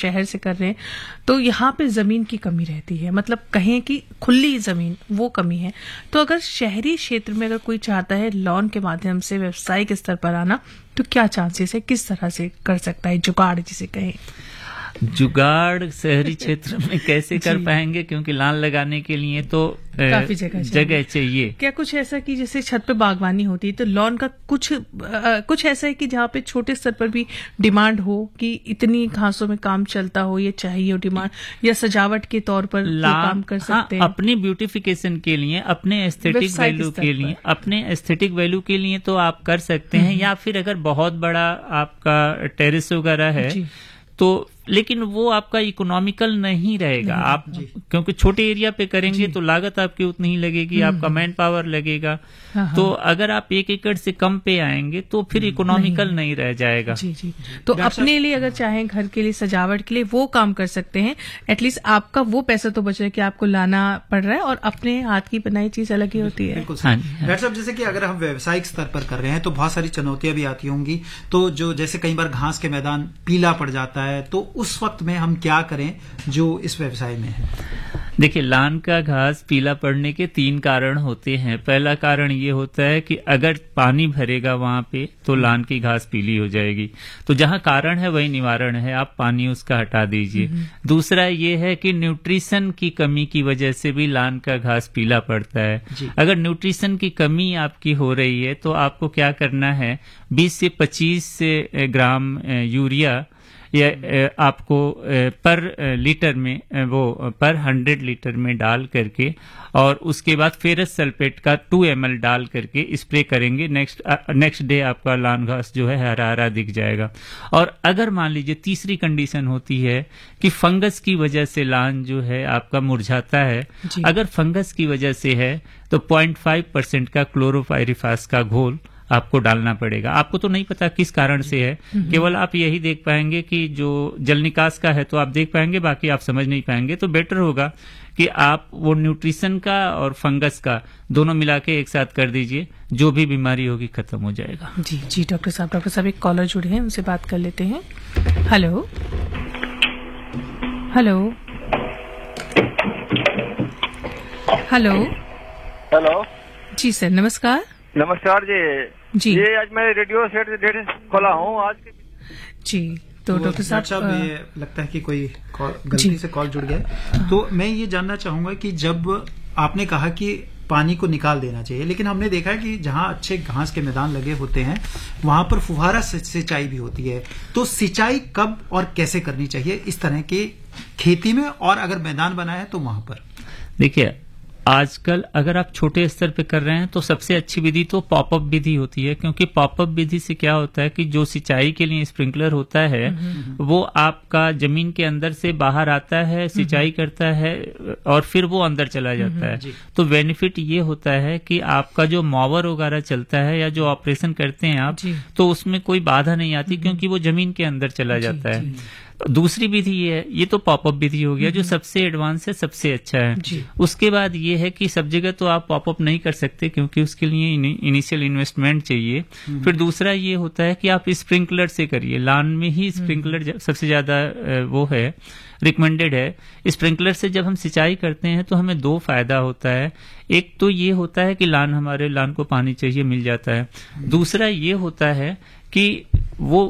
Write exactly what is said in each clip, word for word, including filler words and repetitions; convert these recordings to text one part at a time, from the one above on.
शहर से कर रहे हैं तो यहाँ पे जमीन की कमी रहती है, मतलब कहें कि खुली जमीन वो कमी है। तो अगर शहरी क्षेत्र में अगर कोई चाहता है लॉन के माध्यम से व्यवसायिक स्तर पर आना, तो क्या चांसेस है, किस तरह से कर सकता है जुगाड़ जिसे कहें? जुगाड़ शहरी क्षेत्र में कैसे कर पाएंगे, क्योंकि लान लगाने के लिए तो काफी जगह चाहिए। जगह चाहिए। क्या कुछ ऐसा कि जैसे छत पे बागवानी होती है तो लॉन का कुछ आ, कुछ ऐसा है कि जहाँ पे छोटे स्तर पर भी डिमांड हो कि इतनी घासों में काम चलता हो, ये चाहिए हो डिमांड, या सजावट के तौर पर काम कर सकते हैं? हाँ, अपनी ब्यूटिफिकेशन के लिए, अपने एस्थेटिक वैल्यू के लिए, अपने एस्थेटिक वैल्यू के लिए तो आप कर सकते हैं। या फिर अगर बहुत बड़ा आपका टेरेस वगैरह है तो, लेकिन वो आपका इकोनॉमिकल नहीं रहेगा। नहीं, आप क्योंकि छोटे एरिया पे करेंगे तो लागत आपकी उतनी ही लगेगी, आपका मैन पावर लगेगा। हाँ, तो अगर आप एक एकड़ से कम पे आएंगे तो फिर इकोनॉमिकल नहीं, नहीं रह जाएगा। जी जी। तो अपने लिए अगर चाहें घर के लिए सजावट के लिए वो काम कर सकते हैं, एटलीस्ट आपका वो पैसा तो बच रहा है कि आपको लाना पड़ रहा है, और अपने हाथ की बनाई चीज अलग ही होती है। डॉक्टर साहब, जैसे कि अगर हम व्यवसायिक स्तर पर कर रहे हैं तो बहुत सारी चुनौतियां भी आती होंगी, तो जो जैसे कई बार घास के मैदान पीला पड़ जाता है, तो उस वक्त में हम क्या करें जो इस व्यवसाय में है? देखिए, लान का घास पीला पड़ने के तीन कारण होते हैं। पहला कारण ये होता है कि अगर पानी भरेगा वहां पे तो लान की घास पीली हो जाएगी। तो जहां कारण है वही निवारण है, आप पानी उसका हटा दीजिए। दूसरा ये है कि न्यूट्रिशन की कमी की वजह से भी लान का घास पीला पड़ता है। अगर न्यूट्रिशन की कमी आपकी हो रही है तो आपको क्या करना है, बीस से पच्चीस ग्राम यूरिया या आपको पर लीटर में, वो पर हंड्रेड लीटर में डाल करके, और उसके बाद फेरस सल्फेट का टू एम एल डाल करके स्प्रे करेंगे। नेक्स्ट नेक्स्ट डे आपका लान घास जो है हरा हरा दिख जाएगा। और अगर मान लीजिए तीसरी कंडीशन होती है कि फंगस की वजह से लान जो है आपका मुरझाता है, अगर फंगस की वजह से है तो पॉइंट फाइव परसेंट का क्लोरोपाइरिफास का घोल आपको डालना पड़ेगा। आपको तो नहीं पता किस कारण से है, केवल आप यही देख पाएंगे कि जो जल निकास का है तो आप देख पाएंगे, बाकी आप समझ नहीं पाएंगे। तो बेटर होगा कि आप वो न्यूट्रिशन का और फंगस का दोनों मिला के एक साथ कर दीजिए, जो भी बीमारी होगी खत्म हो जाएगा। जी जी डॉक्टर साहब। डॉक्टर साहब, एक कॉलर जुड़े हैं, उनसे बात कर लेते हैं। हेलो हेलो हेलो हेलो जी सर, नमस्कार। नमस्कार जी। जी ये आज मैं रेडियो सेट डेढ़ खोला हूँ आज के। जी तो डॉक्टर साहब, साहब ये लगता है कि कोई गलती से कॉल जुड़ गया। तो मैं ये जानना चाहूंगा कि जब आपने कहा कि पानी को निकाल देना चाहिए, लेकिन हमने देखा है कि जहां अच्छे घास के मैदान लगे होते हैं वहां पर फुहारा सिंचाई भी होती है। तो सिंचाई कब और कैसे करनी चाहिए इस तरह की खेती में, और अगर मैदान बना है तो वहां पर? देखिए, आजकल अगर आप छोटे स्तर पे कर रहे हैं तो सबसे अच्छी विधि तो पॉपअप विधि होती है, क्योंकि पॉपअप विधि से क्या होता है कि जो सिंचाई के लिए स्प्रिंकलर होता है वो आपका जमीन के अंदर से बाहर आता है, सिंचाई करता है और फिर वो अंदर चला जाता है। तो बेनिफिट ये होता है कि आपका जो मॉवर वगैरह चलता है या जो ऑपरेशन करते हैं आप, तो उसमें कोई बाधा नहीं आती, क्योंकि वो जमीन के अंदर चला जाता है। दूसरी विधि ये है, ये तो पॉपअप विधि हो गया जो सबसे एडवांस है, सबसे अच्छा है। उसके बाद ये है कि सब जगह तो आप पॉपअप नहीं कर सकते, क्योंकि उसके लिए इनिशियल इन्वेस्टमेंट चाहिए। फिर दूसरा ये होता है कि आप स्प्रिंकलर से करिए। लान में ही स्प्रिंकलर सबसे ज्यादा वो है, रिकमेंडेड है। स्प्रिंकलर से जब हम सिंचाई करते हैं तो हमें दो फायदा होता है। एक तो ये होता है कि लान हमारे लान को पानी चाहिए मिल जाता है। दूसरा ये होता है कि वो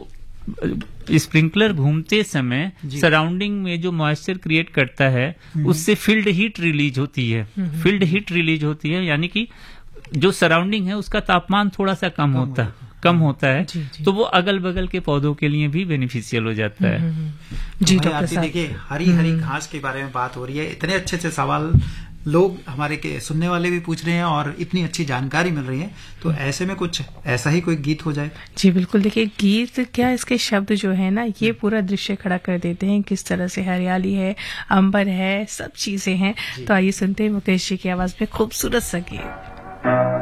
स्प्रिंकलर घूमते समय सराउंडिंग में जो मॉइस्चर क्रिएट करता है उससे फील्ड हीट रिलीज होती है। फील्ड हीट रिलीज होती है यानी कि जो सराउंडिंग है उसका तापमान थोड़ा सा कम होता है कम होता है जी, जी. तो वो अगल बगल के पौधों के लिए भी बेनिफिशियल हो जाता है। जी डॉक्टर साहब, देखिए हरी हरी घास के बारे में बात हो रही है, इतने अच्छे अच्छे सवाल लोग हमारे के सुनने वाले भी पूछ रहे हैं और इतनी अच्छी जानकारी मिल रही है, तो ऐसे में कुछ ऐसा ही कोई गीत हो जाए। जी बिल्कुल, देखिए गीत क्या, इसके शब्द जो है ना ये पूरा दृश्य खड़ा कर देते हैं, किस तरह से हरियाली है, अंबर है, सब चीजें हैं। तो आइए सुनते हैं मुकेश जी की आवाज में खूबसूरत सा गीत।